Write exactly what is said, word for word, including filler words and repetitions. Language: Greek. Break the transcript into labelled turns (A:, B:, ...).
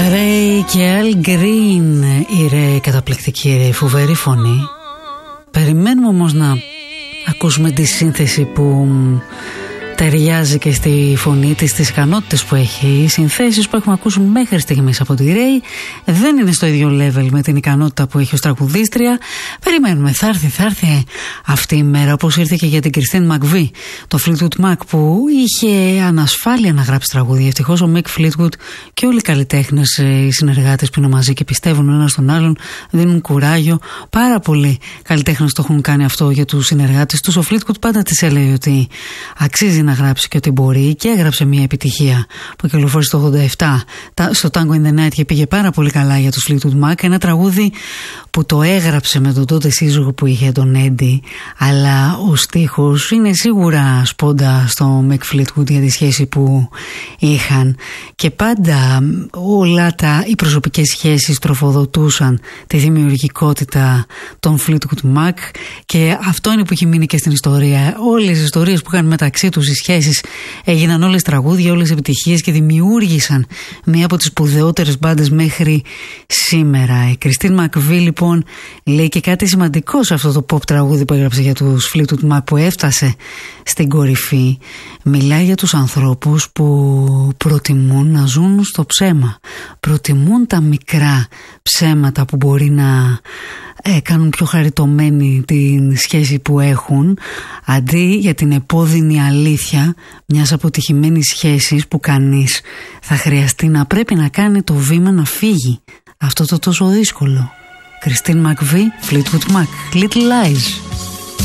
A: Ρέι και Al Green. Η Ρέι καταπληκτική, η Ρέι φοβερή φωνή. Περιμένουμε όμως να ακούσουμε τη σύνθεση που ταιριάζει και στη φωνή της, στις ικανότητες που έχει. Οι συνθέσεις που έχουμε ακούσει μέχρι στιγμής από τη Ρέι δεν είναι στο ίδιο level με την ικανότητα που έχει ως τραγουδίστρια. Περιμένουμε, θα έρθει, θα έρθει αυτή η μέρα, όπως ήρθε και για την Κριστίν Μακβί, το Fleetwood Mac, που είχε ανασφάλεια να γράψει τραγούδια. Ευτυχώς ο Mick Fleetwood και όλοι οι καλλιτέχνες, οι συνεργάτες που είναι μαζί και πιστεύουν ο ένας τον άλλον, δίνουν κουράγιο. Πάρα πολλοί καλλιτέχνες το έχουν κάνει αυτό για τους συνεργάτες τους. Ο Fleetwood πάντα της έλεγε ότι αξίζει να γράψει και ότι μπορεί, και έγραψε μια επιτυχία που κυκλοφόρησε το ογδόντα επτά στο Tango in the Night και πήγε πάρα πολύ καλά για τους Fleetwood Mac. Ένα τραγούδι που το έγραψε με τον τότε σύζυγο που είχε, τον Έντι, αλλά ο στίχος είναι σίγουρα σπόντα στο Mick Fleetwood για τη σχέση που είχαν, και πάντα όλα τα, οι προσωπικές σχέσεις τροφοδοτούσαν τη δημιουργικότητα των Fleetwood Mac, και αυτό είναι που έχει μείνει και στην ιστορία. Όλες οι ιστορίες που είχαν μεταξύ τους, οι σχέσεις, έγιναν όλες τραγούδια, όλες επιτυχίες και δημιούργησαν μία από τις σπουδαιότερες μπάντες μέχρι σήμερα. Η Κριστίν Μακβί λοιπόν λέει και κάτι σημαντικό σε αυτό το pop τραγούδι που έγραψε για τους Fleetwood Mac, που έφτασε στην κορυφή. Μιλάει για τους ανθρώπους που προτιμούν να ζουν στο ψέμα, προτιμούν τα μικρά ψέματα που μπορεί να ε, κάνουν πιο χαριτωμένη την σχέση που έχουν, αντί για την επώδυνη αλήθεια μιας αποτυχημένης σχέσης που κανείς θα χρειαστεί να πρέπει να κάνει το βήμα να φύγει αυτό το τόσο δύσκολο. Κριστίν Μακβί, Fleetwood Mac, Little Lies.